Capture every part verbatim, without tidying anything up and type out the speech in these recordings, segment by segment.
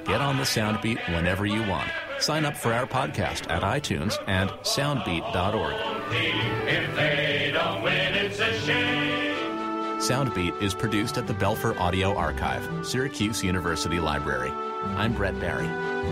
Get on the Soundbeat whenever you want. Sign up for our podcast at iTunes and soundbeat dot org. If they don't win, it's a shame. Soundbeat is produced at the Belfer Audio Archive, Syracuse University Library. I'm Brett Barry.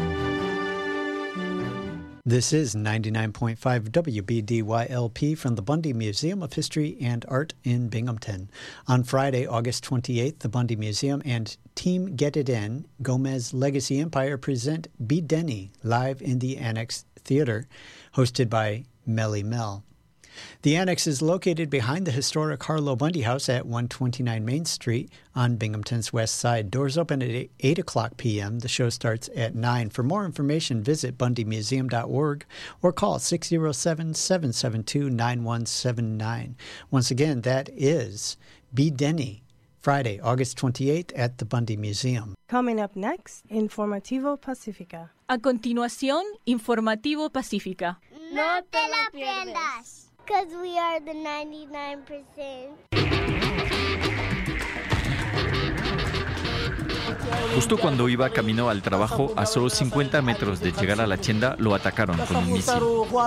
This is ninety-nine point five W B D Y L P from the Bundy Museum of History and Art in Binghamton. On Friday, August twenty-eighth, the Bundy Museum and Team Get It In, Gomez Legacy Empire present Be Denny live in the Annex Theater, hosted by Melly Mel. The Annex is located behind the historic Harlow Bundy House at one twenty-nine Main Street on Binghamton's west side. Doors open at eight o'clock p.m. The show starts at nine. For more information, visit bundy museum dot org or call six oh seven, seven seven two, nine one seven nine. Once again, that is Be Denny, Friday, August twenty-eighth at the Bundy Museum. Coming up next, Informativo Pacífica. A continuación, Informativo Pacífica. No te la pierdas. Because we are the ninety-nine percent. Justo cuando iba camino al trabajo, a solo cincuenta metros de llegar a la tienda, lo atacaron con un misil.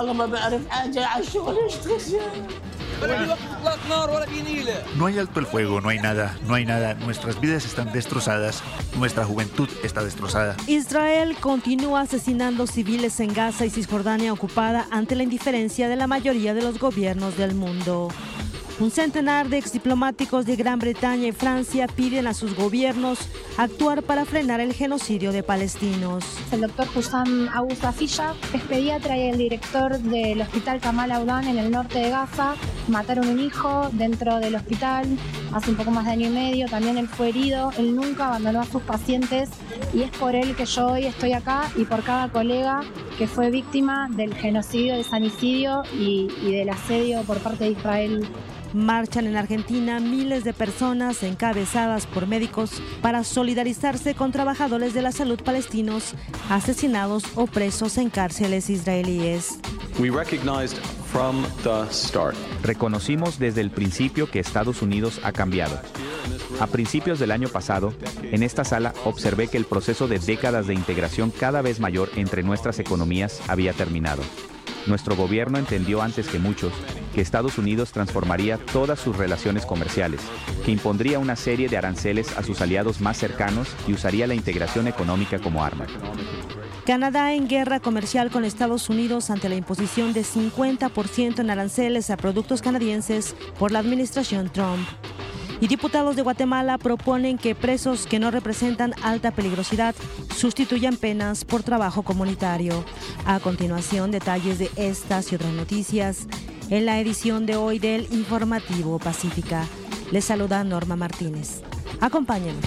No hay alto el fuego, no hay nada, no hay nada. Nuestras vidas están destrozadas, nuestra juventud está destrozada. Israel continúa asesinando civiles en Gaza y Cisjordania ocupada ante la indiferencia de la mayoría de los gobiernos del mundo. Un centenar de exdiplomáticos de Gran Bretaña y Francia piden a sus gobiernos actuar para frenar el genocidio de palestinos. El doctor Hussam Abu Safiyya es pediatra y el director del hospital Kamal Aoudan en el norte de Gaza. Mataron un hijo dentro del hospital hace un poco más de año y medio. También él fue herido. Él nunca abandonó a sus pacientes y es por él que yo hoy estoy acá y por cada colega que fue víctima del genocidio, del sanicidio y, y del asedio por parte de Israel. Marchan en Argentina miles de personas encabezadas por médicos para solidarizarse con trabajadores de la salud palestinos asesinados o presos en cárceles israelíes. We recognized from the start. Reconocimos desde el principio que Estados Unidos ha cambiado. A principios del año pasado, en esta sala observé que el proceso de décadas de integración cada vez mayor entre nuestras economías había terminado. Nuestro gobierno entendió antes que muchos que Estados Unidos transformaría todas sus relaciones comerciales, que impondría una serie de aranceles a sus aliados más cercanos y usaría la integración económica como arma. Canadá en guerra comercial con Estados Unidos ante la imposición de cincuenta por ciento en aranceles a productos canadienses por la administración Trump. Y diputados de Guatemala proponen que presos que no representan alta peligrosidad sustituyan penas por trabajo comunitario. A continuación, detalles de estas y otras noticias en la edición de hoy del Informativo Pacífica. Les saluda Norma Martínez. Acompáñenos.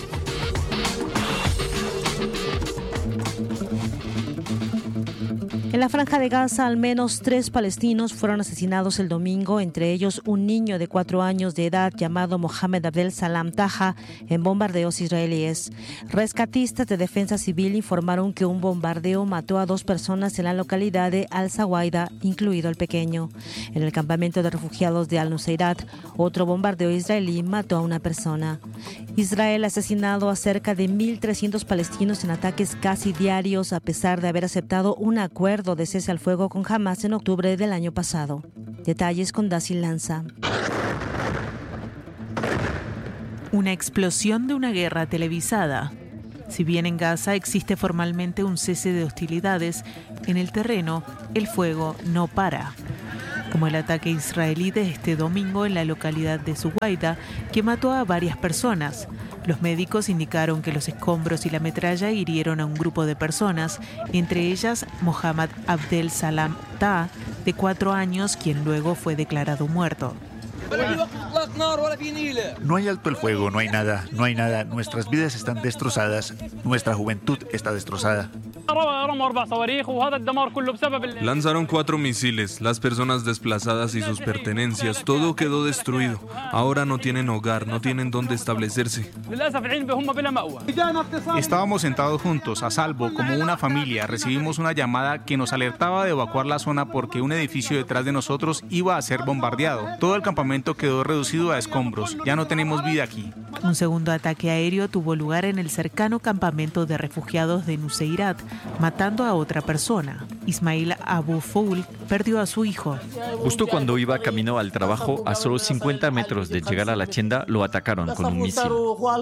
En la Franja de Gaza, al menos tres palestinos fueron asesinados el domingo, entre ellos un niño de cuatro años de edad llamado Mohamed Abdel Salam Taha, en bombardeos israelíes. Rescatistas de defensa civil informaron que un bombardeo mató a dos personas en la localidad de Al-Zawaida, incluido el pequeño. En el campamento de refugiados de Al-Nuseirat, otro bombardeo israelí mató a una persona. Israel ha asesinado a cerca de mil trescientos palestinos en ataques casi diarios, a pesar de haber aceptado un acuerdo de cese al fuego con Hamas en octubre del año pasado. Detalles con Daci Lanza. Una explosión de una guerra televisada. Si bien en Gaza existe formalmente un cese de hostilidades, en el terreno el fuego no para. Como el ataque israelí de este domingo en la localidad de Zuwaida, que mató a varias personas. Los médicos indicaron que los escombros y la metralla hirieron a un grupo de personas, entre ellas Mohamed Abdel Salam Taha, de cuatro años, quien luego fue declarado muerto. No hay alto el fuego, no hay nada, no hay nada. Nuestras vidas están destrozadas, nuestra juventud está destrozada. Lanzaron cuatro misiles, las personas desplazadas y sus pertenencias, todo quedó destruido. Ahora no tienen hogar, no tienen dónde establecerse. Estábamos sentados juntos, a salvo, como una familia. Recibimos una llamada que nos alertaba de evacuar la zona porque un edificio detrás de nosotros iba a ser bombardeado. Todo el campamento quedó reducido convertido a escombros. Ya no tenemos vida aquí. Un segundo ataque aéreo tuvo lugar en el cercano campamento de refugiados de Nuseirat, matando a otra persona. Ismail Abu Foul perdió a su hijo. Justo cuando iba camino al trabajo, a solo cincuenta metros de llegar a la tienda, lo atacaron con un misil.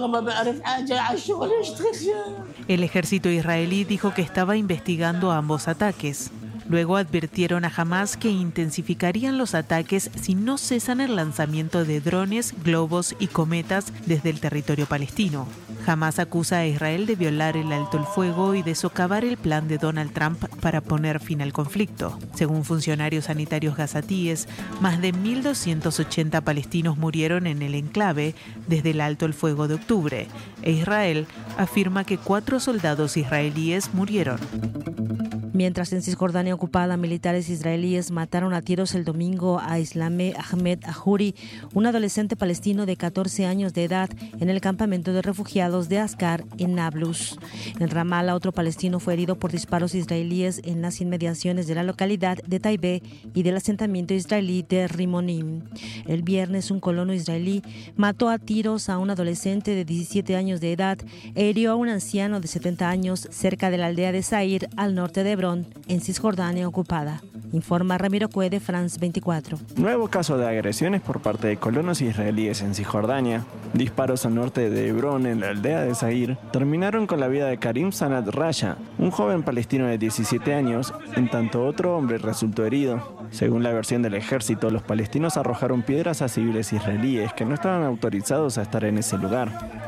El ejército israelí dijo que estaba investigando ambos ataques. Luego advirtieron a Hamás que intensificarían los ataques si no cesan el lanzamiento de drones, globos y cometas desde el territorio palestino. Hamás acusa a Israel de violar el alto el fuego y de socavar el plan de Donald Trump para poner fin al conflicto. Según funcionarios sanitarios gazatíes, más de mil doscientos ochenta palestinos murieron en el enclave desde el alto el fuego de octubre, e Israel afirma que cuatro soldados israelíes murieron. Mientras en Cisjordania ocupada, militares israelíes mataron a tiros el domingo a Islameh Ahmed Ahuri, un adolescente palestino de catorce años de edad, en el campamento de refugiados de Ascar, en Nablus. En Ramallah, otro palestino fue herido por disparos israelíes en las inmediaciones de la localidad de Taibé y del asentamiento israelí de Rimonim. El viernes, un colono israelí mató a tiros a un adolescente de diecisiete años de edad e hirió a un anciano de setenta años cerca de la aldea de Zair, al norte de Hebrón, en Cisjordania ocupada. Informa Ramiro Cue de France veinticuatro. Nuevo caso de agresiones por parte de colonos israelíes en Cisjordania. Disparos al norte de Hebrón, en la aldea de Zair, terminaron con la vida de Karim Sanat Rasha, un joven palestino de diecisiete años, en tanto otro hombre resultó herido. Según la versión del ejército, los palestinos arrojaron piedras a civiles israelíes que no estaban autorizados a estar en ese lugar.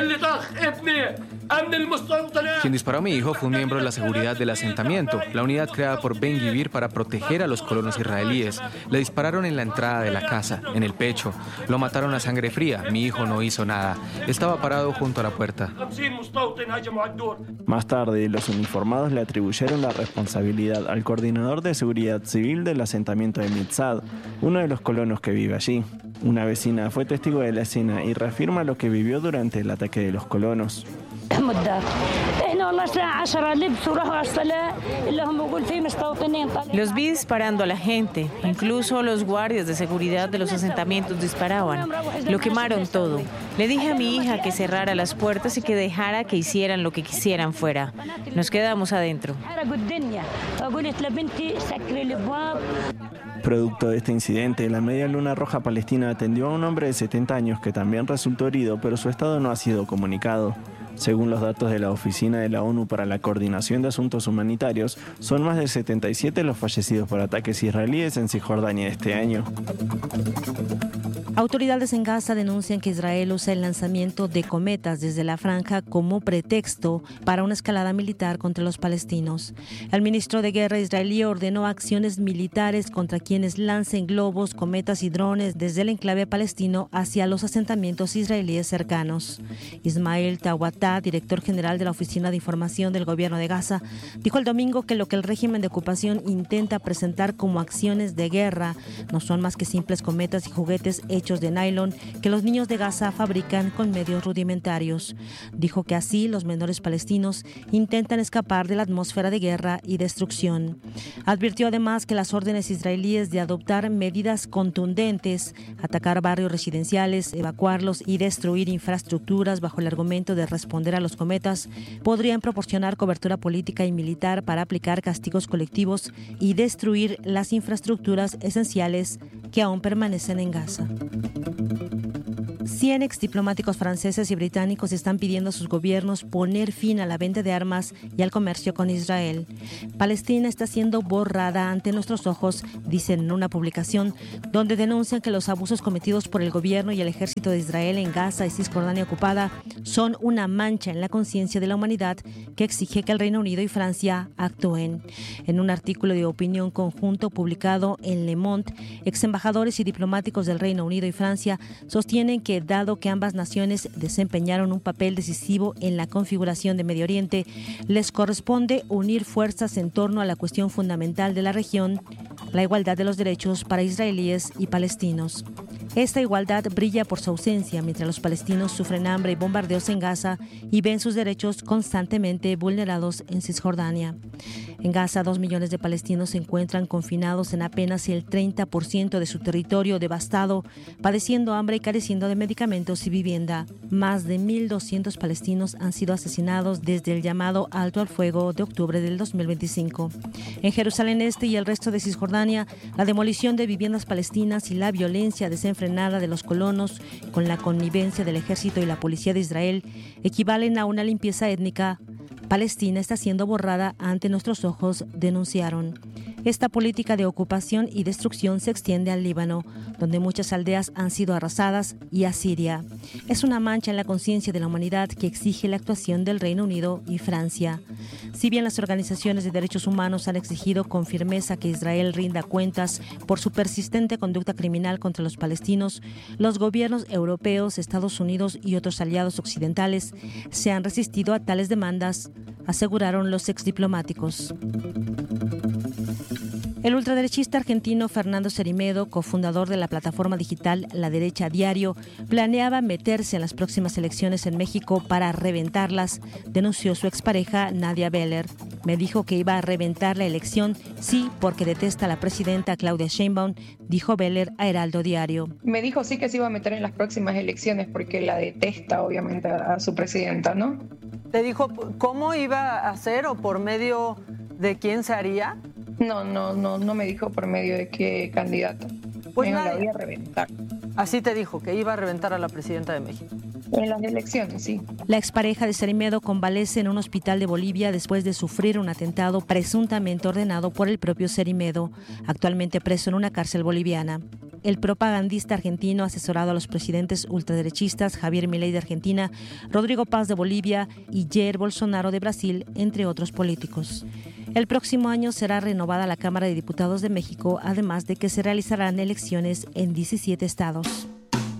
Quien disparó a mi hijo fue un miembro de la seguridad del asentamiento, la unidad creada por Ben Gvir para proteger a los colonos israelíes. Le dispararon en la entrada de la casa, en el pecho. Lo mataron a sangre fría. Mi hijo no hizo nada. Estaba parado junto a la puerta. Más tarde, los uniformados le atribuyeron la responsabilidad al coordinador de seguridad civil del asentamiento de Mitzad, uno de los colonos que vive allí. Una vecina fue testigo de la escena y reafirma lo que vivió durante el ataque de los colonos. Los vi disparando a la gente, incluso los guardias de seguridad de los asentamientos disparaban. Lo quemaron todo. Le dije a mi hija que cerrara las puertas y que dejara que hicieran lo que quisieran fuera. Nos quedamos adentro. Producto de este incidente, la Media Luna Roja Palestina atendió a un hombre de setenta años que también resultó herido, pero su estado no ha sido comunicado. Según los datos de la Oficina de la ONU para la Coordinación de Asuntos Humanitarios, son más de setenta y siete los fallecidos por ataques israelíes en Cisjordania este año. Autoridades en Gaza denuncian que Israel usa el lanzamiento de cometas desde la franja como pretexto para una escalada militar contra los palestinos. El ministro de Guerra israelí ordenó acciones militares contra quienes lancen globos, cometas y drones desde el enclave palestino hacia los asentamientos israelíes cercanos. Ismail Tawata, director general de la Oficina de Información del Gobierno de Gaza, dijo el domingo que lo que el régimen de ocupación intenta presentar como acciones de guerra no son más que simples cometas y juguetes hechos de nylon que los niños de Gaza fabrican con medios rudimentarios. Dijo que así los menores palestinos intentan escapar de la atmósfera de guerra y destrucción. Advirtió además que las órdenes israelíes de adoptar medidas contundentes, atacar barrios residenciales, evacuarlos y destruir infraestructuras bajo el argumento de responder a los cometas podrían proporcionar cobertura política y militar para aplicar castigos colectivos y destruir las infraestructuras esenciales que aún permanecen en Gaza. Cien exdiplomáticos franceses y británicos están pidiendo a sus gobiernos poner fin a la venta de armas y al comercio con Israel. Palestina está siendo borrada ante nuestros ojos, dicen en una publicación, donde denuncian que los abusos cometidos por el gobierno y el ejército de Israel en Gaza y Cisjordania ocupada son una mancha en la conciencia de la humanidad que exige que el Reino Unido y Francia actúen. En un artículo de opinión conjunto publicado en Le Monde, ex embajadores y diplomáticos del Reino Unido y Francia sostienen que, dado que ambas naciones desempeñaron un papel decisivo en la configuración de Medio Oriente, les corresponde unir fuerzas en torno a la cuestión fundamental de la región, la igualdad de los derechos para israelíes y palestinos. Esta igualdad brilla por su ausencia mientras los palestinos sufren hambre y bombardeos en Gaza y ven sus derechos constantemente vulnerados en Cisjordania. En Gaza, dos millones de palestinos se encuentran confinados en apenas el treinta por ciento de su territorio devastado, padeciendo hambre y careciendo de medicamentos y vivienda. Más de mil doscientos palestinos han sido asesinados desde el llamado alto al fuego de octubre del dos mil veinticinco. En Jerusalén Este y el resto de Cisjordania, la demolición de viviendas palestinas y la violencia desenfrenada de los colonos, con la connivencia del ejército y la policía de Israel, equivalen a una limpieza étnica. Palestina está siendo borrada ante nuestros ojos, denunciaron. Esta política de ocupación y destrucción se extiende al Líbano, donde muchas aldeas han sido arrasadas, y a Siria. Es una mancha en la conciencia de la humanidad que exige la actuación del Reino Unido y Francia. Si bien las organizaciones de derechos humanos han exigido con firmeza que Israel rinda cuentas por su persistente conducta criminal contra los palestinos, los gobiernos europeos, Estados Unidos y otros aliados occidentales se han resistido a tales demandas, aseguraron los exdiplomáticos. El ultraderechista argentino Fernando Cermedo, cofundador de la plataforma digital La Derecha Diario, planeaba meterse en las próximas elecciones en México para reventarlas, denunció su expareja Nadia Beller. Me dijo que iba a reventar la elección, sí, porque detesta a la presidenta Claudia Sheinbaum, dijo Beller a Heraldo Diario. Me dijo sí que se iba a meter en las próximas elecciones porque la detesta, obviamente, a su presidenta, ¿no? ¿Te dijo cómo iba a hacer o por medio de quién se haría? No, no, no, no me dijo por medio de qué candidato. Pues me nada, la voy a reventar. Así te dijo, que iba a reventar a la presidenta de México. En las elecciones, sí. La expareja de Cermedo convalece en un hospital de Bolivia después de sufrir un atentado presuntamente ordenado por el propio Cermedo, actualmente preso en una cárcel boliviana. El propagandista argentino asesorado a los presidentes ultraderechistas Javier Milei de Argentina, Rodrigo Paz de Bolivia y Jair Bolsonaro de Brasil, entre otros políticos. El próximo año será renovada la Cámara de Diputados de México, además de que se realizarán elecciones en diecisiete estados.